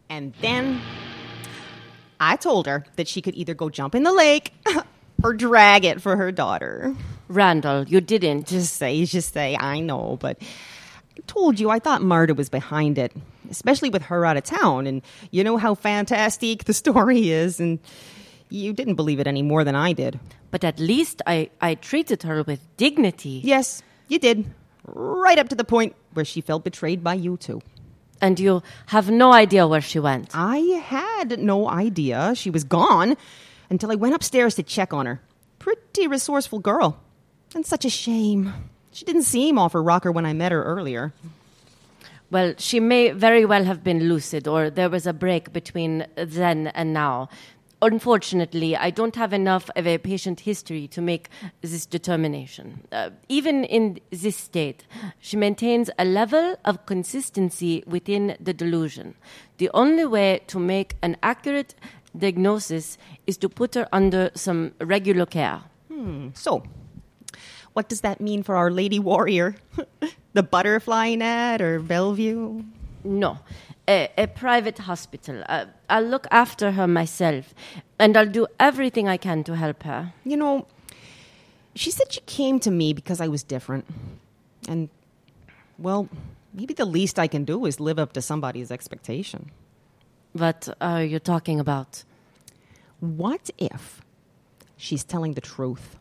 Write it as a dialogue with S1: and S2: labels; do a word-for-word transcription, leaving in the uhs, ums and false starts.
S1: And then I told her that she could either go jump in the lake or drag it for her daughter.
S2: Randall, you didn't.
S1: Just say, just say, I know, but I told you I thought Marta was behind it, especially with her out of town. And you know how fantastic the story is, and you didn't believe it any more than I did.
S2: But at least I, I treated her with dignity.
S1: Yes, you did. Right up to the point where she felt betrayed by you two.
S2: And you have no idea where she went.
S1: I had no idea she was gone until I went upstairs to check on her. Pretty resourceful girl. And such a shame. She didn't seem off her rocker when I met her earlier.
S2: Well, she may very well have been lucid, or there was a break between then and now. Unfortunately, I don't have enough of a patient history to make this determination. Uh, even in this state, she maintains a level of consistency within the delusion. The only way to make an accurate diagnosis is to put her under some regular care.
S1: Hmm. So, what does that mean for Our Lady Warrior? The Butterfly Net or Bellevue?
S2: No, a, a private hospital. Uh, I'll look after her myself, and I'll do everything I can to help her.
S1: You know, she said she came to me because I was different. And, well, maybe the least I can do is live up to somebody's expectation.
S2: What are you talking about?
S1: What if she's telling the truth?